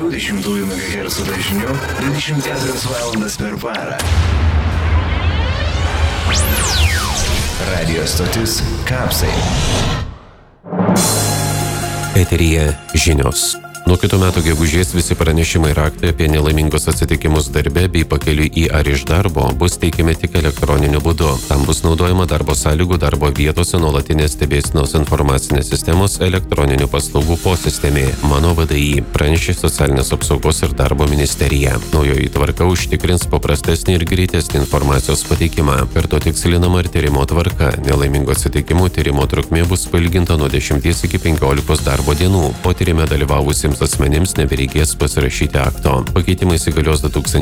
102,2 MHz dažniu 24 valandas per parą. Radio stotis Kapsai. Eteryje žinios. Nuo kitų metų gegužės visi pranešimai raktai apie nelaimingus atsitikimus darbe bei pakeliui į ar iš darbo bus teikiami tik elektroniniu būdu. Tam bus naudojama darbo sąlygų darbo vietose nuolatinės stebėsenos informacinės sistemos elektroninių paslaugų posistemė Mano VDI, pranešė Socialinės apsaugos ir darbo ministerija. Naujoji tvarka užtikrins paprastesnį ir greitesnį informacijos pateikimą. Per to tikslinama ir tyrimo tvarka. Nelaimingų atsitikimų tyrimo trukmė bus pailginta nuo 10 iki 15 darbo dienų, o tyrime dalyvavusiems asmenims nebereikės pasirašyti akto. Pakeitimai įsigalios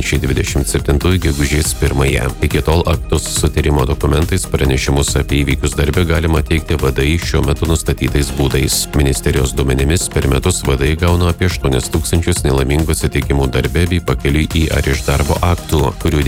2027 gegužės 1. Iki tol aktus su tyrimo dokumentais pranešimus apie įvykius darbe galima teikti VDI šiuo metu nustatytais būdais. Ministerijos duomenimis per metus VDI gauna apie 8 000 nelaimingų atsitikimų darbe bei pakeliui į ar iš darbo aktų, kurių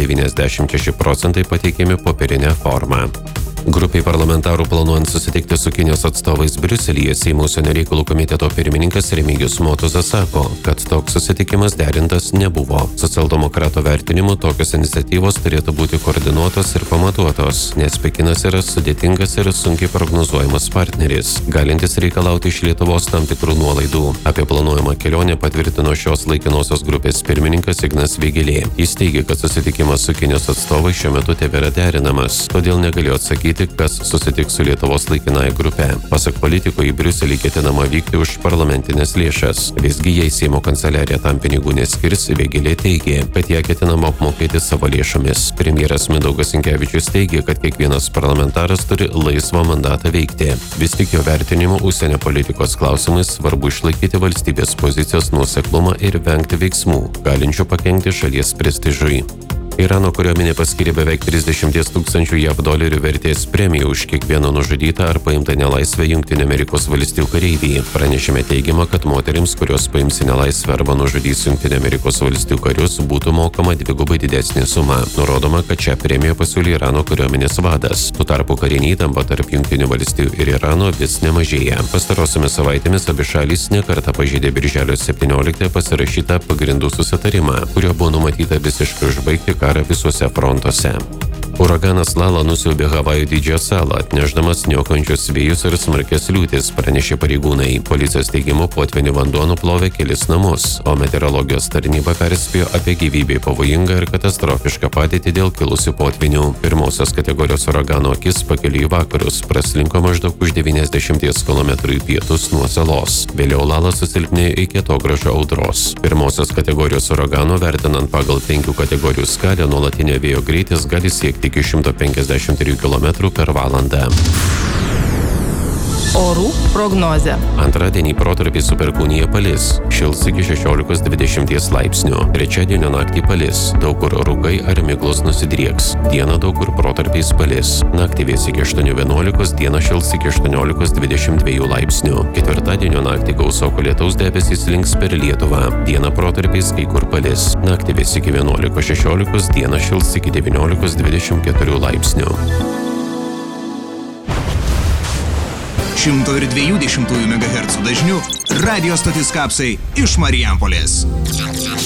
96% pateikiami popierinę formą. Grupiai parlamentarų planuojant susitikti su Kinijos atstovais Briuselyje, Seimo užsienio reikalų komiteto pirmininkas Remigijus Motuzas sako, kad toks susitikimas derintas nebuvo. Socialdemokratų vertinimu tokios iniciatyvos turėtų būti koordinuotos ir pamatuotos, nes Pekinas yra sudėtingas ir sunkiai prognozuojamas partneris, galintis reikalauti iš Lietuvos tam tikrų nuolaidų. Apie planuojamą kelionę patvirtino šios laikinosios grupės pirmininkas Ignas Vėgėlė. Jis teigia, kad susitikimas su Kinijos atstovais šiuo metu tebėra derinamas, todėl negalėjo atsakyti, kas susitiks su Lietuvos laikinąja grupe. Pasak politiko, į Briuselį ketinama vykti už parlamentinės lėšas. Visgi, jei Seimo kanceliarija tam pinigų neskirs, Vėgėlė teigė, kad ją ketinama apmokėti savo lėšomis. Premjeras Mindaugas Sinkevičius teigė, kad kiekvienas parlamentaras turi laisvą mandatą veikti. Vis tik jo vertinimu užsienio politikos klausimais svarbu išlaikyti valstybės pozicijos nuoseklumą ir vengti veiksmų, galinčių pakenkti šalies prestižui. Irano kariuomenė paskyrė beveik 30 000 JAV dolerių vertės premiją už kiekvieną nužudytą ar paimtą nelaisvę Jungtinių Amerikos valstijų kareivį. Pranešime teigiama, kad moterims, kurios paims į nelaisvę arba nužudys Jungtinių Amerikos valstijų karius, būtų mokama dvigubai didesnė suma. Nurodoma, kad šią premiją pasiūlė Irano kariuomenės vadas. Tuo tarpu karinė įtampa tarp Jungtinių valstijų ir Irano vis nemažėja. Pastarosiomis savaitėmis abi šalys nekartą pažeidė birželio 17 pasirašytą pagrindų susitarimą, kurio buvo numatyta visiškai užbaigti karą visuose frontuose. Uraganas Lala nusiaubė Havajų didžiąją salą, atnešdamas niokojančius vėjus ir smarkias liūtis, pranešė pareigūnai. Policijos teigimu potvynio vanduo nuplovė kelis namus, o meteorologijos tarnyba perspėjo apie gyvybei pavojingą ir katastrofišką padėtį dėl kilusių potvynių. Pirmosios kategorijos uragano akis pakeliui į vakarus praslinko maždaug už 90 km į pietus nuo salos. Vėliau Lala susilpnėjo iki atogrąžų audros. Pirmosios kategorijos uragano, vertinant pagal 5 kategorijų skalę, nuolatinio vėjo greitis gali siekti iki 153 km per valandą. Orų prognozė. Antradienį protarpiais su perkūnija palis, šils iki 16-20 laipsnių. Trečiadienio naktį palis, daug kur rūkai ar miglos nusidrieks. Dieną daug kur protarpiais palis. Naktį vės iki 8-11, dieną šils iki 18-22 laipsnių. Ketvirtadienio naktį gausoko lietaus debesys slinks per Lietuvą. Dieną protarpiais kai kur palis. Naktį vės iki 11-16, dieną šils iki 19-24 laipsnių. 102,2 MHz dažniu radio stotis Kapsai iš Marijampolės.